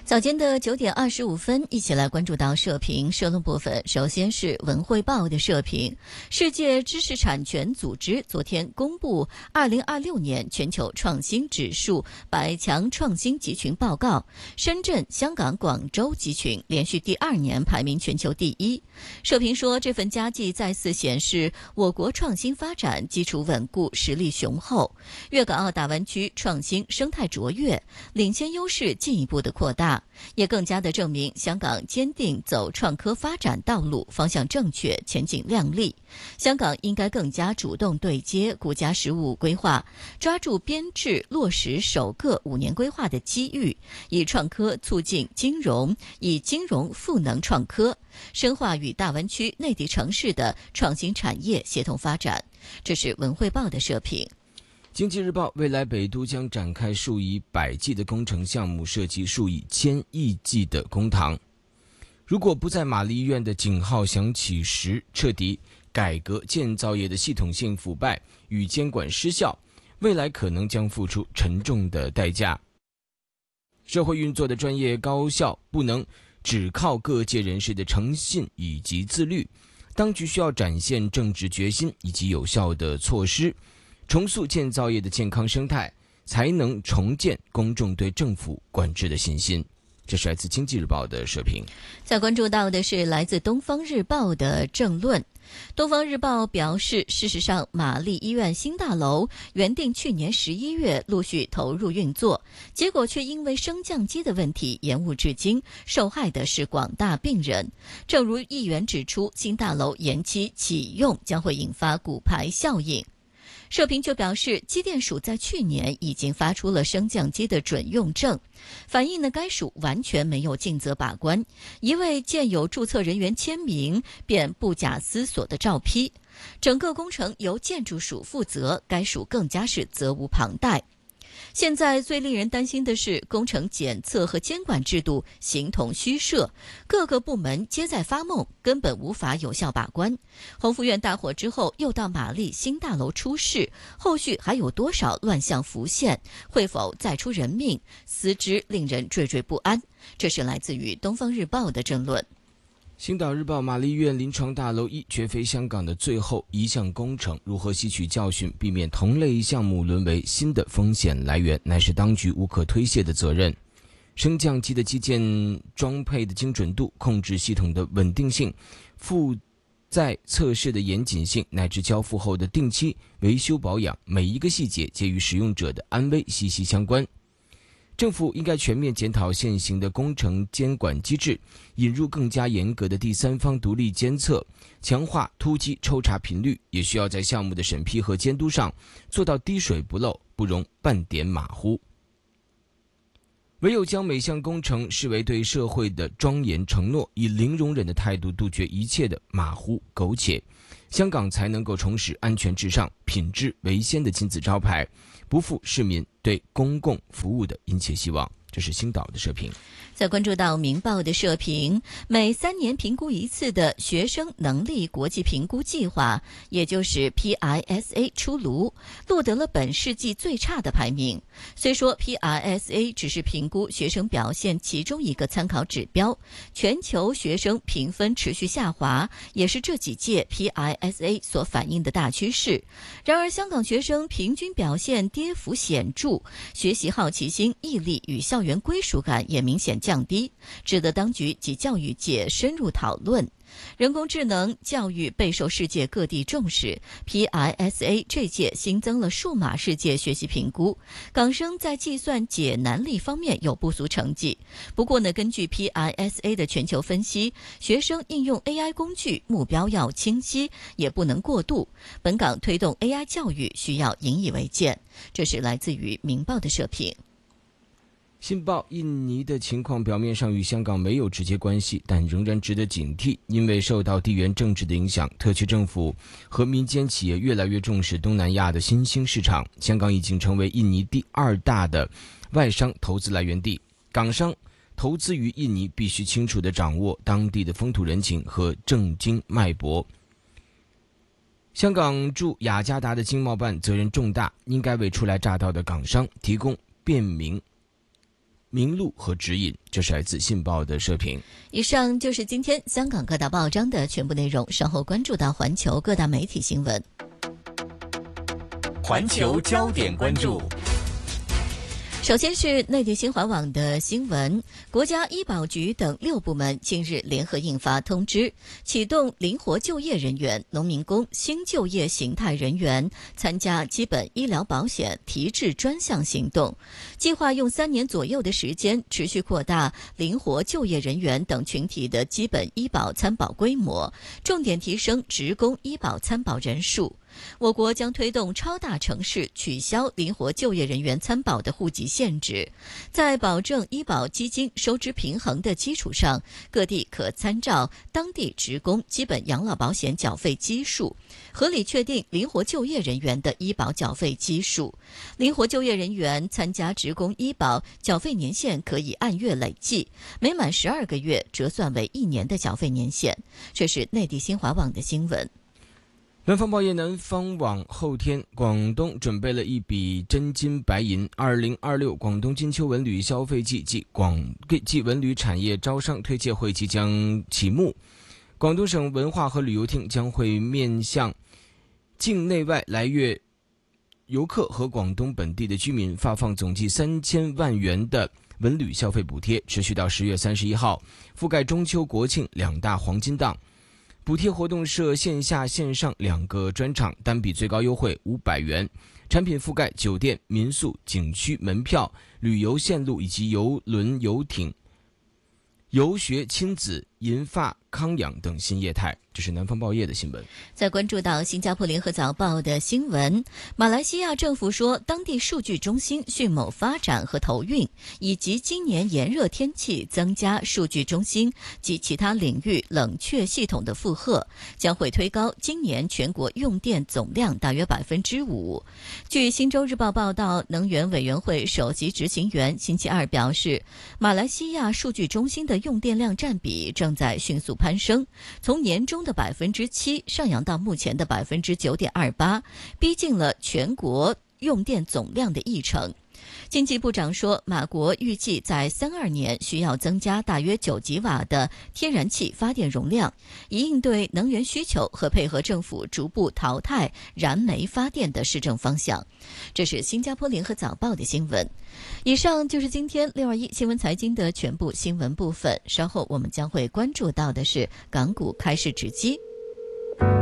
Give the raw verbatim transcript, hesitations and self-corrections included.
早间的九点二十五分，一起来关注到社评社论部分。首先是文汇报的社评，世界知识产权组织昨天公布二零二六年全球创新指数百强创新集群报告，深圳、香港、广州集群连续第二年排名全球第一。社评说，这份佳绩再次显示我国创新发展基础稳固，实力雄厚，粤港澳大湾区创新生态卓越，领先优势进一步的扩大，也更加的证明香港坚定走创科发展道路，方向正确，前景亮丽。香港应该更加主动对接国家“十五”规划，抓住编制落实首个五年规划的机遇，以创科促进金融，以金融赋能创科，深化与大湾区内地城市的创新产业协同发展。这是文汇报的社评。 经济日报，未来北都将展开数以百计的工程项目，涉及数以千亿计的公帑。如果不在玛丽医院的警号响起时彻底改革建造业的系统性腐败与监管失效，未来可能将付出沉重的代价。社会运作的专业高效不能只靠各界人士的诚信以及自律，当局需要展现政治决心以及有效的措施，重塑建造业的健康生态，才能重建公众对政府管制的信心。这是来自经济日报的社评。 再关注到的是来自东方日报的政论。东方日报表示，事实上玛丽医院新大楼原定去年十一月陆续投入运作，结果却因为升降机的问题延误至今，受害的是广大病人。正如议员指出，新大楼延期启用将会引发骨牌效应。社评就表示，机电署在去年已经发出了升降机的准用证，反映呢该署完全没有尽责把关，一味见有注册人员签名便不假思索的照批，整个工程由建筑署负责，该署更加是责无旁贷。现在最令人担心的是，工程检测和监管制度形同虚设，各个部门皆在发梦，根本无法有效把关。鸿福苑大火之后，又到玛丽新大楼出事，后续还有多少乱象浮现？会否再出人命？思之令人惴惴不安。这是来自于东方日报的政论。 星岛日报，玛丽医院临床大楼一绝非香港的最后一项工程，如何吸取教训，避免同类项目沦为新的风险来源，乃是当局无可推卸的责任。升降机的基建装配的精准度、控制系统的稳定性、负载测试的严谨性，乃至交付后的定期维修保养，每一个细节皆与使用者的安危息息相关。政府应该全面检讨现行的工程监管机制，引入更加严格的第三方独立监测，强化突击抽查频率，也需要在项目的审批和监督上做到滴水不漏，不容半点马虎。唯有将每项工程视为对社会的庄严承诺，以零容忍的态度杜绝一切的马虎苟且，香港才能够重拾安全至上、品质为先的金字招牌，不负市民对公共服务的殷切希望。这是星岛的社评。 再关注到明报的社评，每三年评估一次的学生能力国际评估计划，也就是 P I S A 出炉，录得了本世纪最差的排名。虽说 P I S A 只是评估学生表现其中一个参考指标，全球学生评分持续下滑，也是这几届 P I S A 所反映的大趋势。然而，香港学生平均表现跌幅显著，学习好奇心、毅力与校园归属感也明显降低，值得当局及教育界深入讨论。人工智能教育备受世界各地重视， P I S A 这届新增了数码世界学习评估，港生在计算解难力方面有不俗成绩。不过呢，根据 P I S A 的全球分析，学生应用 A I 工具目标要清晰，也不能过度。本港推动 A I 教育需要引以为鉴。这是来自于明报的社评。 信报，印尼的情况表面上与香港没有直接关系，但仍然值得警惕，因为受到地缘政治的影响，特区政府和民间企业越来越重视东南亚的新兴市场。香港已经成为印尼第二大的外商投资来源地，港商投资于印尼必须清楚地掌握当地的风土人情和政经脉搏。香港驻雅加达的经贸办责任重大，应该为初来乍到的港商提供便民明路和指引。这是来自《信报》的社评。 以上就是今天香港各大报章的全部内容，稍后关注到环球各大媒体新闻。 环球焦点关注。 首先是内地新华网的新闻，国家医保局等六部门近日联合印发通知，启动灵活就业人员、农民工、新就业形态人员参加基本医疗保险提质专项行动，计划用三年左右的时间，持续扩大灵活就业人员等群体的基本医保参保规模，重点提升职工医保参保人数。我国将推动超大城市取消灵活就业人员参保的户籍限制，在保证医保基金收支平衡的基础上，各地可参照当地职工基本养老保险缴费基数，合理确定灵活就业人员的医保缴费基数。灵活就业人员参加职工医保缴费年限可以按月累计，每满十二个月折算为一年的缴费年限。这是内地新华网的新闻。 南方报业南方网后天，广东准备了一笔真金白银，二零二六广东金秋文旅消费季暨广暨文旅产业招商推介会即将启幕。广东省文化和旅游厅将会面向境内外来粤游客和广东本地的居民发放总计三千万元的文旅消费补贴，持续到十月三十一号，覆盖中秋国庆两大黄金档。补贴活动设线下线上两个专场，单笔最高优惠五百元，产品覆盖酒店、民宿、景区门票、旅游线路以及邮轮、游艇、游学、亲子、银发、康养等新业态。这是南方报业的新闻。 再关注到新加坡联合早报的新闻，马来西亚政府说，当地数据中心迅猛发展和投运，以及今年炎热天气增加数据中心及其他领域冷却系统的负荷，将会推高今年全国用电总量大约百分之五。据新洲日报报道，能源委员会首席执行员星期二表示，马来西亚数据中心的用电量占比正在迅速攀升，从年中的百分之七上扬到目前的百分之九点二八，逼近了全国用电总量的一成。经济部长说，马国预计在三二年需要增加大约九吉瓦的天然气发电容量，以应对能源需求和配合政府逐步淘汰燃煤发电的施政方向。这是新加坡联合早报的新闻。以上就是今天六二一新闻财经的全部新闻部分，稍后我们将会关注到的是港股开市直击。